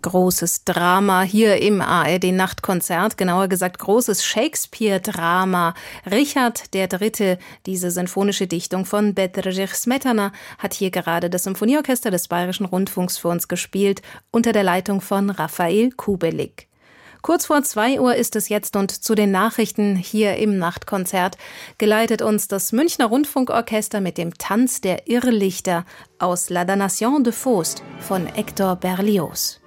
Großes Drama hier im ARD-Nachtkonzert, genauer gesagt großes Shakespeare-Drama. Richard III., diese sinfonische Dichtung von Bedřich Smetana, hat hier gerade das Symphonieorchester des Bayerischen Rundfunks für uns gespielt, unter der Leitung von Raphael Kubelik. Kurz vor 2 Uhr ist es jetzt und zu den Nachrichten hier im Nachtkonzert geleitet uns das Münchner Rundfunkorchester mit dem Tanz der Irrlichter aus La Damnation de Faust von Hector Berlioz.